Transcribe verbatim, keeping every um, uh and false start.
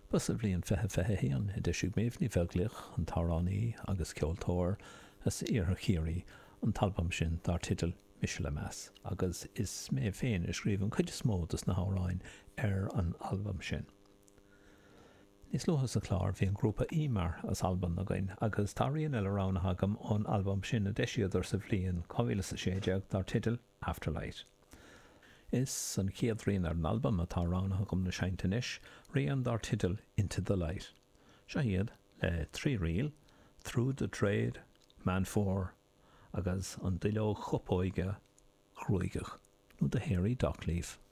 Bus a bhíon fethe fethe híon i disiú méomhní bheaglich an táránaí agus ceoltóir as iartha chéirí an talbam sin dar titil Michel Mass agus is mé féin is scríomh an chuid smód na háráin ar an albam sin. Nís luchas a chlár bhí an grúpa Ímar as albam na gain agus taríon eile rán hagam an albam sin a deisiadar sa bhliain comhíle sa séideag dar titil Afterlight. Is an chéad rion ar an albam atá rán hagam na seintanis rion dar titil Into the Light. Se iad le trí riil, Through the Trade, Man four agus an duile chopóige chruigech nó de Harry Dockleaf.